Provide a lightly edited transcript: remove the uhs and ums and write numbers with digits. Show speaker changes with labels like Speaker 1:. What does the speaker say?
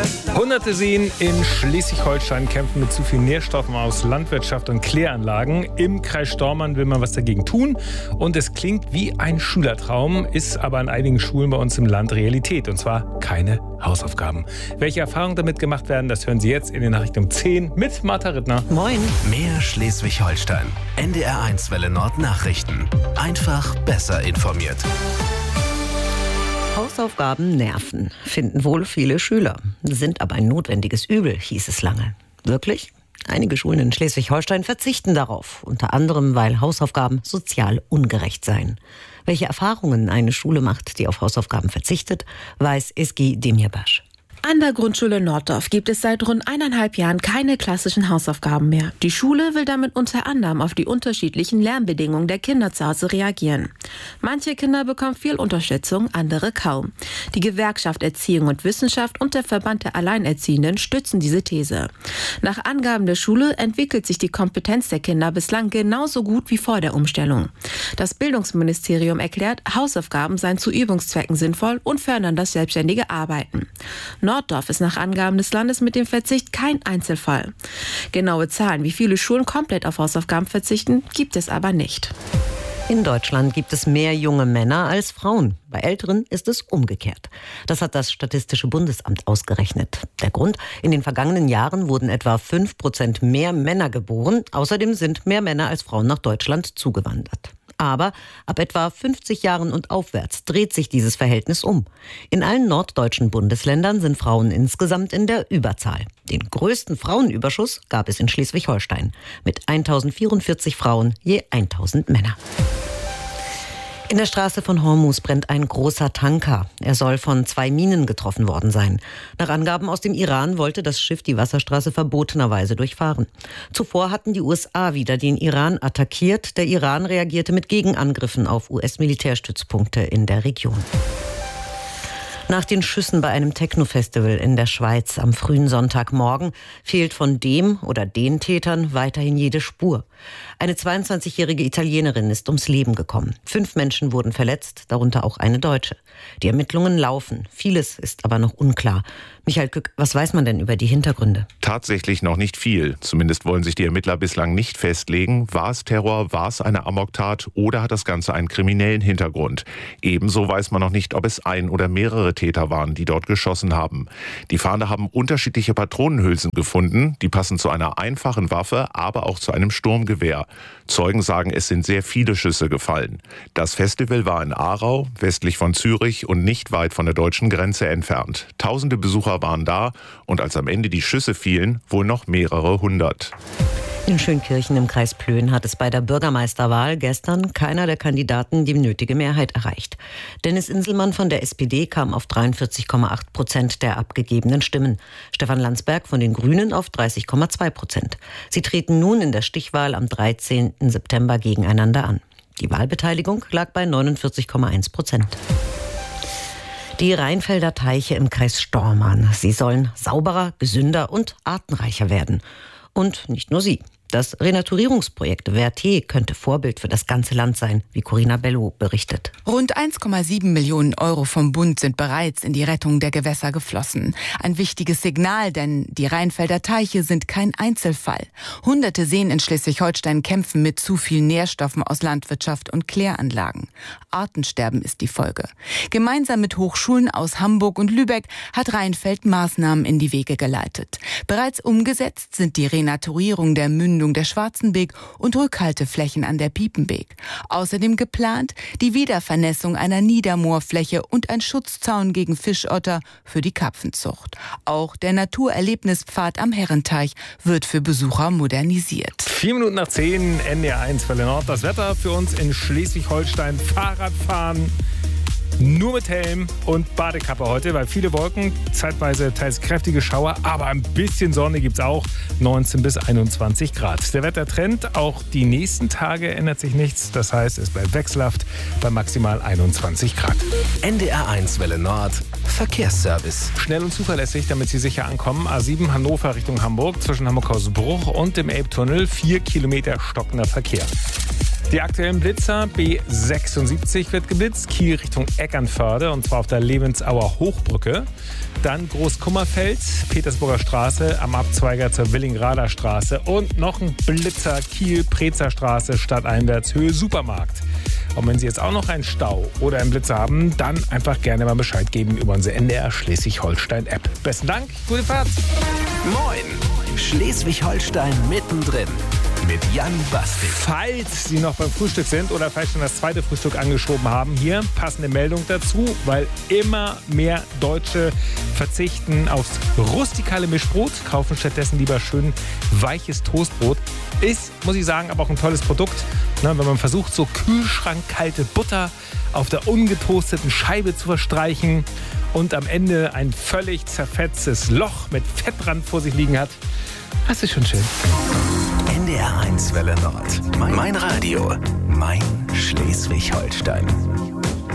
Speaker 1: Hunderte Seen in Schleswig-Holstein kämpfen mit zu viel Nährstoffen aus Landwirtschaft und Kläranlagen. Im Kreis Stormarn will man was dagegen tun. Und es klingt wie ein Schülertraum, ist aber an einigen Schulen bei uns im Land Realität. Und zwar keine Hausaufgaben. Welche Erfahrungen damit gemacht werden, das hören Sie jetzt in den Nachrichten um 10 mit Martha Rittner.
Speaker 2: Moin.
Speaker 3: Mehr Schleswig-Holstein. NDR1 Welle Nord Nachrichten. Einfach besser informiert.
Speaker 2: Hausaufgaben nerven, finden wohl viele Schüler, sind aber ein notwendiges Übel, hieß es lange. Wirklich? Einige Schulen in Schleswig-Holstein verzichten darauf, unter anderem, weil Hausaufgaben sozial ungerecht seien. Welche Erfahrungen eine Schule macht, die auf Hausaufgaben verzichtet, weiß Eski Demirbaş.
Speaker 4: An der Grundschule Norddorf gibt es seit rund 1,5 Jahren keine klassischen Hausaufgaben mehr. Die Schule will damit unter anderem auf die unterschiedlichen Lernbedingungen der Kinder zu Hause reagieren. Manche Kinder bekommen viel Unterstützung, andere kaum. Die Gewerkschaft Erziehung und Wissenschaft und der Verband der Alleinerziehenden stützen diese These. Nach Angaben der Schule entwickelt sich die Kompetenz der Kinder bislang genauso gut wie vor der Umstellung. Das Bildungsministerium erklärt, Hausaufgaben seien zu Übungszwecken sinnvoll und fördern das selbstständige Arbeiten. Norddorf ist nach Angaben des Landes mit dem Verzicht kein Einzelfall. Genaue Zahlen, wie viele Schulen komplett auf Hausaufgaben verzichten, gibt es aber nicht.
Speaker 2: In Deutschland gibt es mehr junge Männer als Frauen. Bei Älteren ist es umgekehrt. Das hat das Statistische Bundesamt ausgerechnet. Der Grund? In den vergangenen Jahren wurden etwa 5% mehr Männer geboren. Außerdem sind mehr Männer als Frauen nach Deutschland zugewandert. Aber ab etwa 50 Jahren und aufwärts dreht sich dieses Verhältnis um. In allen norddeutschen Bundesländern sind Frauen insgesamt in der Überzahl. Den größten Frauenüberschuss gab es in Schleswig-Holstein mit 1044 Frauen je 1000 Männer. In der Straße von Hormuz brennt ein großer Tanker. Er soll von 2 Minen getroffen worden sein. Nach Angaben aus dem Iran wollte das Schiff die Wasserstraße verbotenerweise durchfahren. Zuvor hatten die USA wieder den Iran attackiert. Der Iran reagierte mit Gegenangriffen auf US-Militärstützpunkte in der Region. Nach den Schüssen bei einem Techno-Festival in der Schweiz am frühen Sonntagmorgen fehlt von dem oder den Tätern weiterhin jede Spur. Eine 22-jährige Italienerin ist ums Leben gekommen. 5 Menschen wurden verletzt, darunter auch eine Deutsche. Die Ermittlungen laufen. Vieles ist aber noch unklar. Michael Kück, was weiß man denn über die Hintergründe?
Speaker 5: Tatsächlich noch nicht viel. Zumindest wollen sich die Ermittler bislang nicht festlegen. War es Terror, war es eine Amoktat oder hat das Ganze einen kriminellen Hintergrund? Ebenso weiß man noch nicht, ob es ein oder mehrere Täter waren, die dort geschossen haben. Die Fahnder haben unterschiedliche Patronenhülsen gefunden. Die passen zu einer einfachen Waffe, aber auch zu einem Sturmgewehr. Zeugen sagen, es sind sehr viele Schüsse gefallen. Das Festival war in Aarau, westlich von Zürich und nicht weit von der deutschen Grenze entfernt. Tausende Besucher waren da und als am Ende die Schüsse fielen, wohl noch mehrere hundert.
Speaker 2: In Schönkirchen im Kreis Plön hat es bei der Bürgermeisterwahl gestern keiner der Kandidaten die nötige Mehrheit erreicht. Dennis Inselmann von der SPD kam auf 43,8% der abgegebenen Stimmen. Stefan Landsberg von den Grünen auf 30,2%. Sie treten nun in der Stichwahl am 13. September gegeneinander an. Die Wahlbeteiligung lag bei 49,1%. Die Rheinfelder Teiche im Kreis Stormarn. Sie sollen sauberer, gesünder und artenreicher werden. Und nicht nur sie. Das Renaturierungsprojekt Verté könnte Vorbild für das ganze Land sein, wie Corinna Bello berichtet.
Speaker 6: Rund 1,7 Millionen Euro vom Bund sind bereits in die Rettung der Gewässer geflossen. Ein wichtiges Signal, denn die Rheinfelder Teiche sind kein Einzelfall. Hunderte Seen in Schleswig-Holstein kämpfen mit zu viel Nährstoffen aus Landwirtschaft und Kläranlagen. Artensterben ist die Folge. Gemeinsam mit Hochschulen aus Hamburg und Lübeck hat Rheinfeld Maßnahmen in die Wege geleitet. Bereits umgesetzt sind die Renaturierung der Mündung der Schwarzenbeek und Rückhalteflächen an der Piepenbeek. Außerdem geplant die Wiedervernässung einer Niedermoorfläche und ein Schutzzaun gegen Fischotter für die Karpfenzucht. Auch der Naturerlebnispfad am Herrenteich wird für Besucher modernisiert.
Speaker 1: 4 Minuten nach 10, NDR1 Welle Nord. Das Wetter für uns in Schleswig-Holstein. Fahrradfahren nur mit Helm und Badekappe heute, weil viele Wolken, zeitweise teils kräftige Schauer, aber ein bisschen Sonne gibt's auch, 19 bis 21 Grad. Der Wettertrend, auch die nächsten Tage ändert sich nichts, das heißt, es bleibt wechselhaft bei maximal 21 Grad.
Speaker 3: NDR1 Welle Nord, Verkehrsservice.
Speaker 1: Schnell und zuverlässig, damit Sie sicher ankommen. A7 Hannover Richtung Hamburg, zwischen Hamburg-Hausbruch und dem Elbtunnel, 4 Kilometer stockender Verkehr. Die aktuellen Blitzer, B76 wird geblitzt, Kiel Richtung Eckernförde und zwar auf der Lebensauer Hochbrücke. Dann Großkummerfeld, Petersburger Straße am Abzweiger zur Willingrader Straße und noch ein Blitzer, Kiel Prezer Straße stadteinwärts Höhe Supermarkt. Und wenn Sie jetzt auch noch einen Stau oder einen Blitzer haben, dann einfach gerne mal Bescheid geben über unsere NDR Schleswig-Holstein-App. Besten Dank, gute Fahrt.
Speaker 3: Moin, Schleswig-Holstein mittendrin mit Jan Bastik.
Speaker 1: Falls Sie noch beim Frühstück sind oder vielleicht schon das zweite Frühstück angeschoben haben, hier passende Meldung dazu, weil immer mehr Deutsche verzichten aufs rustikale Mischbrot, kaufen stattdessen lieber schön weiches Toastbrot. Ist, muss ich sagen, aber auch ein tolles Produkt, ne, wenn man versucht, so kühlschrankkalte Butter auf der ungetoasteten Scheibe zu verstreichen und am Ende ein völlig zerfetztes Loch mit Fettrand vor sich liegen hat. Das ist schon schön.
Speaker 3: NDR 1 Welle Nord. Mein Radio. Mein Schleswig-Holstein.